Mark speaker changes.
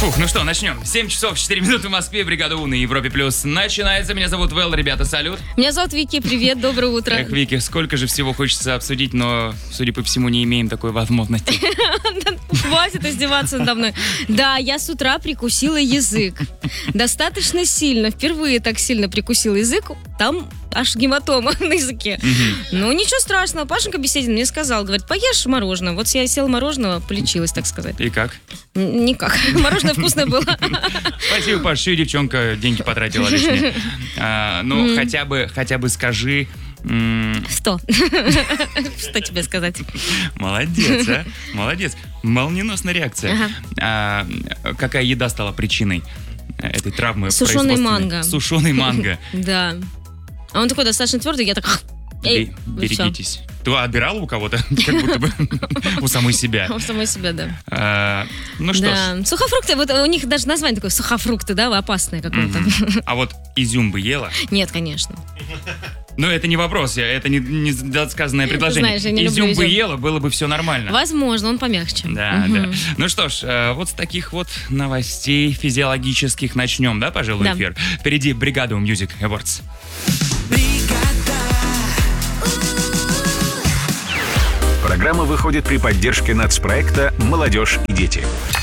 Speaker 1: Фух, ну что, начнем. 7 часов 4 минуты в Москве, бригада У на Европе Плюс начинается. Меня зовут Вэл, ребята, салют.
Speaker 2: Меня зовут Вики, привет, доброе утро.
Speaker 1: Эх, Вики, сколько же всего хочется обсудить, но, судя по всему, не имеем такой возможности.
Speaker 2: Хватит издеваться надо мной. Да, я с утра прикусила язык. Достаточно сильно, впервые так сильно прикусила язык, там аж гематома на языке. Ну, ничего страшного, Пашенька Беседин мне сказал, говорит, поешь мороженое. Вот я села мороженого, полечилась, так сказать.
Speaker 1: И как?
Speaker 2: Никак. Мороженое вкусное было.
Speaker 1: Спасибо, Паш, еще и девчонка деньги потратила лишние. Ну, хотя бы скажи...
Speaker 2: 100. Что тебе сказать?
Speaker 1: Молодец, а? Молодец. Молниеносная реакция. Какая еда стала причиной этой травмы?
Speaker 2: Сушеный манго.
Speaker 1: Сушеный манго.
Speaker 2: Да. А он такой достаточно твердый, я так...
Speaker 1: Берегитесь. Ты отбирала у кого-то? Как будто бы у самой себя.
Speaker 2: У самой себя, да.
Speaker 1: Ну что ж.
Speaker 2: Сухофрукты, вот у них даже название такое, сухофрукты, да, опасное какое-то.
Speaker 1: А вот изюм бы ела?
Speaker 2: Нет, конечно.
Speaker 1: Ну, это не вопрос, это не досказанное предложение.
Speaker 2: Знаешь, я не люблю
Speaker 1: изюм бы
Speaker 2: изюм.
Speaker 1: ела, было бы все нормально.
Speaker 2: Возможно, он помягче.
Speaker 1: Да, да. Ну что ж, вот с таких вот новостей физиологических начнем, да, пожалуй,
Speaker 2: Да.
Speaker 1: эфир. Впереди бригада Music Awards.
Speaker 3: Программа выходит при поддержке нацпроекта «Молодежь и дети».